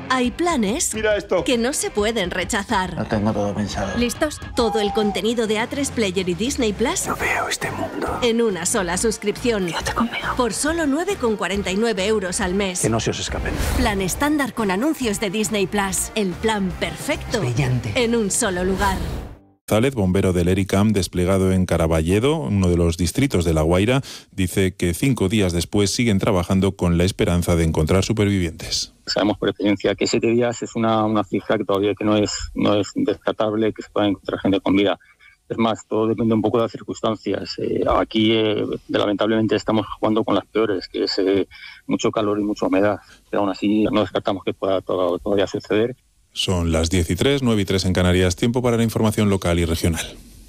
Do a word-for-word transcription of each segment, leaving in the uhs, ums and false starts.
Hay planes Mira esto. que no se pueden rechazar. Lo tengo todo pensado. ¿Listos? Todo el contenido de A tres Player y Disney Plus No veo este mundo. en una sola suscripción. Quédate conmigo. Por solo nueve con cuarenta y nueve euros al mes. Que no se os escapen. Plan estándar con anuncios de Disney Plus. El plan perfecto. Brillante. En un solo lugar. González, bombero del ERICAM desplegado en Caraballedo, uno de los distritos de La Guaira, dice que cinco días después siguen trabajando con la esperanza de encontrar supervivientes. Sabemos por experiencia que siete días es una, una cifra que todavía que no es, no es descartable, que se pueda encontrar gente con vida. Es más, todo depende un poco de las circunstancias. Eh, aquí, eh, lamentablemente, estamos jugando con las peores, que es eh, mucho calor y mucha humedad. Pero aún así, no descartamos que pueda todo, todavía suceder. Son las diez y tres, nueve y tres en Canarias, tiempo para la información local y regional.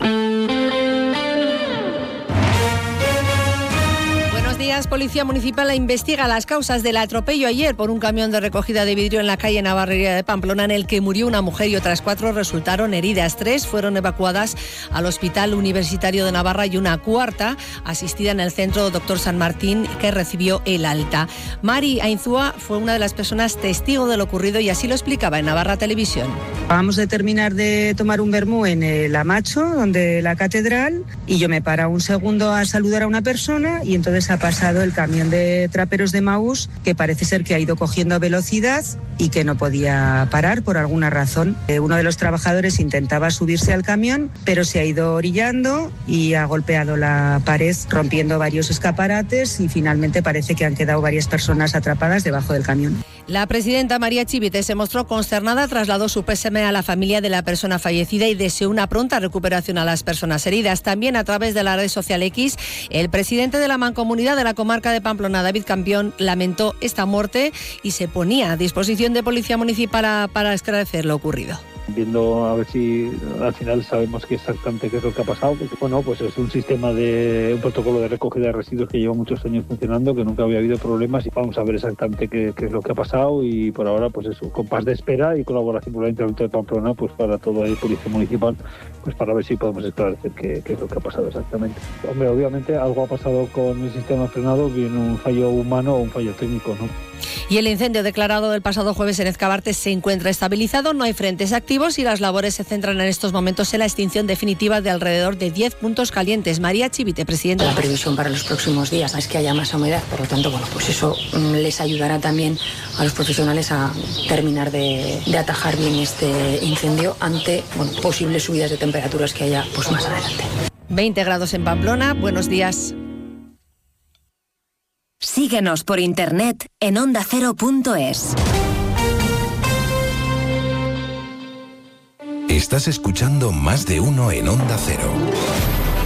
Policía Municipal investiga las causas del atropello ayer por un camión de recogida de vidrio en la calle Navarrería de Pamplona, en el que murió una mujer y otras cuatro resultaron heridas. Tres fueron evacuadas al Hospital Universitario de Navarra y una cuarta asistida en el centro Doctor San Martín, que recibió el alta. Mari Ainzúa fue una de las personas testigo de lo ocurrido y así lo explicaba en Navarra Televisión. Acabamos de terminar de tomar un vermú en el Amacho, donde la catedral, y yo me paro un segundo a saludar a una persona y entonces ha pasado el camión de traperos de Maús, que parece ser que ha ido cogiendo velocidad y que no podía parar por alguna razón. Uno de los trabajadores intentaba subirse al camión, pero se ha ido orillando y ha golpeado la pared, rompiendo varios escaparates, y finalmente parece que han quedado varias personas atrapadas debajo del camión. La presidenta María Chivite se mostró consternada, trasladó su pésame a la familia de la persona fallecida y deseó una pronta recuperación a las personas heridas. También a través de la red social X, el presidente de la Mancomunidad de la comarca de Pamplona, David Campión, lamentó esta muerte y se ponía a disposición de Policía Municipal para, para esclarecer lo ocurrido. Viendo a ver si al final sabemos qué exactamente qué es lo que ha pasado, porque bueno, pues es un sistema de un protocolo de recogida de residuos que lleva muchos años funcionando, que nunca había habido problemas, y vamos a ver exactamente qué, qué es lo que ha pasado, y por ahora pues eso, compás de espera y colaboración con el Ayuntamiento de Pamplona, pues para toda la Policía Municipal, pues para ver si podemos esclarecer qué, qué es lo que ha pasado exactamente. Hombre, obviamente algo ha pasado con el sistema frenado, bien un fallo humano o un fallo técnico, ¿no? Y el incendio declarado el pasado jueves en Ezcabarte se encuentra estabilizado, no hay frentes activos y las labores se centran en estos momentos en la extinción definitiva de alrededor de diez puntos calientes. María Chivite, presidenta. La previsión para los próximos días es que haya más humedad, por lo tanto, bueno, pues eso les ayudará también a los profesionales a terminar de, de atajar bien este incendio ante, bueno, posibles subidas de temperaturas que haya pues más adelante. veinte grados en Pamplona, buenos días. Síguenos por internet en onda cero punto es. Estás escuchando Más de Uno en Onda Cero.